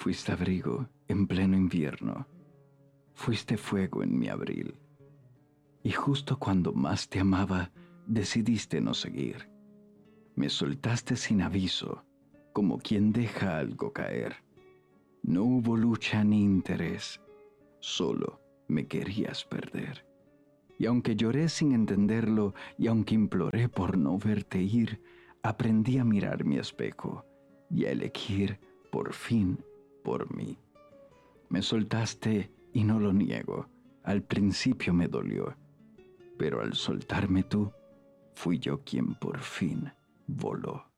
Fuiste abrigo en pleno invierno, fuiste fuego en mi abril, y justo cuando más te amaba, decidiste no seguir. Me soltaste sin aviso, como quien deja algo caer. No hubo lucha ni interés, solo me querías perder. Y aunque lloré sin entenderlo, y aunque imploré por no verte ir, aprendí a mirar mi espejo y a elegir, por fin, por mí. Me soltaste y no lo niego, al principio me dolió, pero al soltarme tú, fui yo quien por fin voló.